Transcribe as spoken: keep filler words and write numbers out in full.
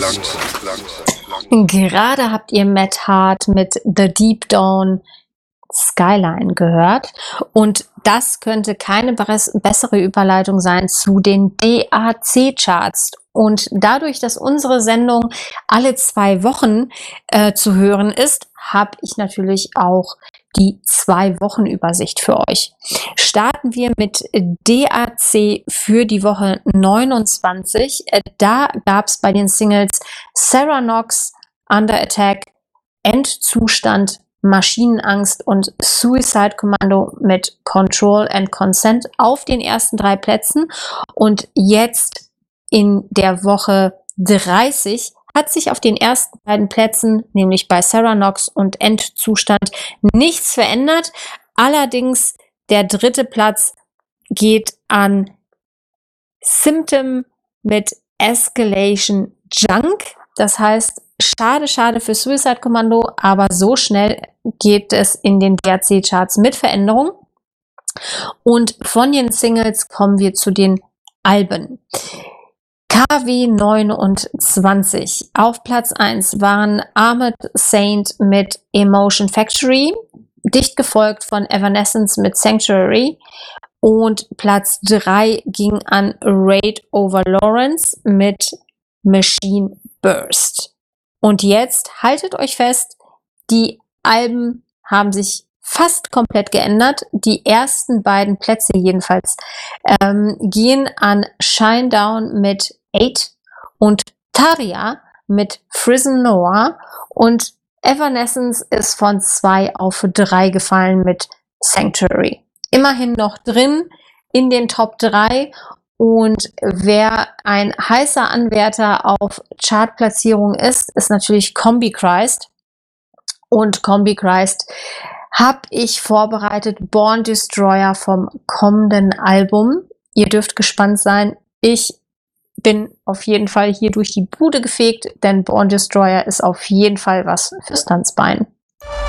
Gerade habt ihr Matt Hart mit The Deep Down Skyline gehört und das könnte keine beres bessere Überleitung sein zu den D A C-Charts. Und dadurch, dass unsere Sendung alle zwei Wochen äh, zu hören ist, habe ich natürlich auch die Zwei-Wochen-Übersicht für euch. Starten wir mit D A C für die Woche neunundzwanzig. Äh, Da gab es bei den Singles Sarah Knox, Under Attack, Endzustand, Maschinenangst und Suicide Commando mit Control and Consent auf den ersten drei Plätzen. Und jetzt in der Woche dreißig hat sich auf den ersten beiden Plätzen, nämlich bei Sarah Knox und Endzustand, nichts verändert. Allerdings der dritte Platz geht an Symptom mit Escalation Junk. Das heißt, schade, schade für Suicide Commando, aber so schnell geht es in den D A C-Charts mit Veränderung. Und von den Singles kommen wir zu den Alben. K W neunundzwanzig. Auf Platz eins waren Armored Saint mit Emotion Factory, dicht gefolgt von Evanescence mit Sanctuary. Und Platz drei ging an Raid Over Lawrence mit Machine Burst. Und jetzt haltet euch fest, die Alben haben sich fast komplett geändert. Die ersten beiden Plätze jedenfalls ähm, gehen an Shinedown mit Eight und Taria mit Frozen Noir und Evanescence ist von zwei auf drei gefallen mit Sanctuary. Immerhin noch drin in den Top drei. Und wer ein heißer Anwärter auf Chartplatzierung ist, ist natürlich Combi Christ. Und Combi Christ habe ich vorbereitet Born Destroyer vom kommenden Album. Ihr dürft gespannt sein. Ich bin auf jeden Fall hier durch die Bude gefegt, denn Born Destroyer ist auf jeden Fall was fürs Tanzbein.